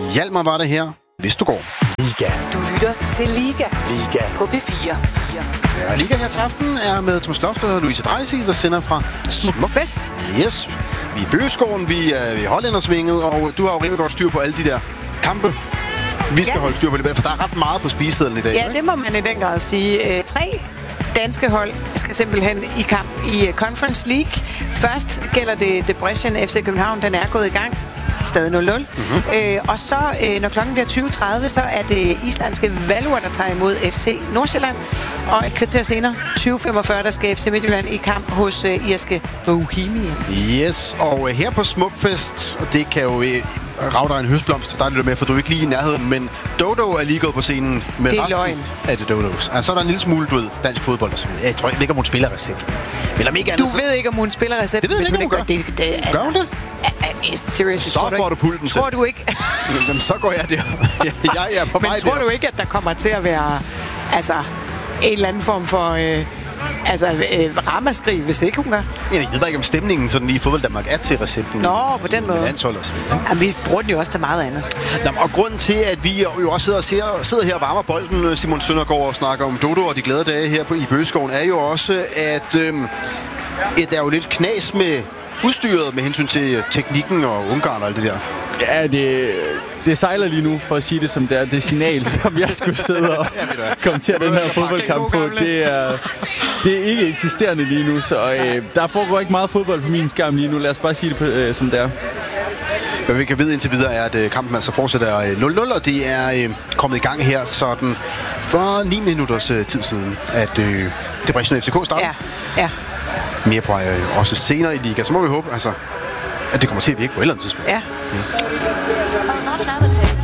Hjalmar var det her. Hvis du går. Liga. Du lytter til Liga. Liga. På P4. Ja, Liga her til aften er med Thomas Loft og Louise Dreisig, der sender fra Smukfest. Yes. Vi er i Bøgeskoven, vi er i Hollændersvinget, og du har jo rimelig godt styr på alle de der kampe. Vi skal holde styr på det, for der er ret meget på spisesedlen i dag. Ja, det må man i den grad sige. 3 danske hold skal simpelthen i kamp i Conference League. Først gælder det Debrecen FC København, den er gået i gang. Stadig 0-0. Og så, når klokken bliver 20.30, så er det islandske Valur, der tager imod FC Nordsjælland. Og et kvarter senere, 20.45, der skal FC Midtjylland i kamp hos irske Bohemia. Yes, og her på Smukfest, og det kan jo rave dig en høstblomst, der er lidt med, for du er ikke lige i nærheden, men Dodo er lige gået på scenen med det er resten løgn. af det Dodos. Altså, så er der en lille smule, du ved, dansk fodbold og så videre. Jeg tror ikke, om hun spiller recept. Eller ikke Du ved ikke, om hun spiller recept. Det ved jeg ikke, om hun gør. Gør hun det? Seriously, Så får du pulten til. Tror du ikke? Jamen, så går jeg der. Jeg er på vej. Men tror du ikke, at der kommer til at være en eller anden form for ramaskrig, hvis ikke hun gør? Jeg ved ikke, om stemningen sådan lige i fodbold Danmark er til recepten. Nå, på den måde. Landshold og så videre. Jamen, vi bruger den jo også til meget andet. Nå, og grunden til, at vi jo også sidder her og varmer bolden, Simon Søndergaard, og snakker om Dodo og de glade dage her i Bøgeskoven, er jo også, at der er jo lidt knas med udstyret med hensyn til teknikken og Ungarn og alt det der. Ja, det sejler lige nu, for at sige det som det er. Det signal, som jeg skulle sidde og kommentere den her fodboldkamp på, det er ikke eksisterende lige nu. Så der foregår ikke meget fodbold på min skærm lige nu. Lad os bare sige det som det er. Hvad vi kan vide indtil videre er, at kampen altså fortsætter 0-0, og det er kommet i gang her sådan for 9 minutters tid siden, at Debrecen FCK starter. Ja. Mere på også senere i liga, så må vi håbe, altså, at det kommer til at virke på et eller andet tidspunkt. Ja.